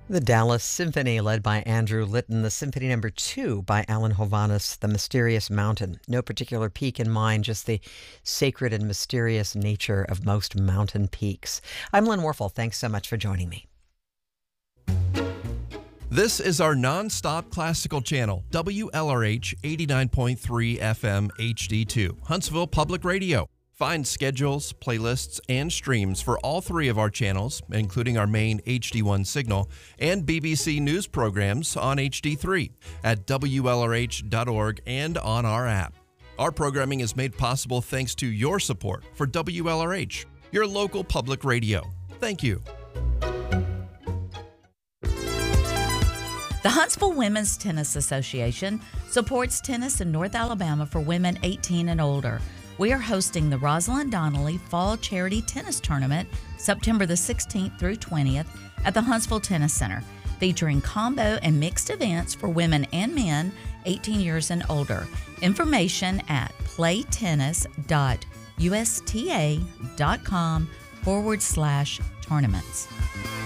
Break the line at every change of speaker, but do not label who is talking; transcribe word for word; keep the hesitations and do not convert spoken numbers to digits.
The Dallas Symphony, led by Andrew Litton. The Symphony Number Two by Alan Hovhaness, The Mysterious Mountain. No particular peak in mind, just the sacred and mysterious nature of most mountain peaks. I'm Lynn Warfel. Thanks so much for joining me.
This is our non-stop classical channel, W L R H eighty-nine point three F M H D two, Huntsville Public Radio. Find schedules, playlists, and streams for all three of our channels, including our main H D one signal, and B B C News programs on H D three at W L R H dot org and on our app. Our programming is made possible thanks to your support for W L R H, your local public radio. Thank you.
The Huntsville Women's Tennis Association supports tennis in North Alabama for women eighteen and older. We are hosting the Rosalind Donnelly Fall Charity Tennis Tournament September the sixteenth through twentieth at the Huntsville Tennis Center, featuring combo and mixed events for women and men eighteen years and older. Information at playtennis.usta.com forward slash tournaments.